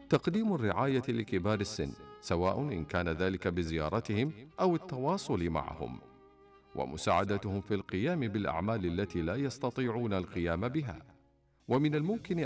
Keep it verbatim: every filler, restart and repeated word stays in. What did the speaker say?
تقديم الرعاية لكبار السن، سواء إن كان ذلك بزيارتهم أو التواصل معهم، ومساعدتهم في القيام بالأعمال التي لا يستطيعون القيام بها. ومن الممكن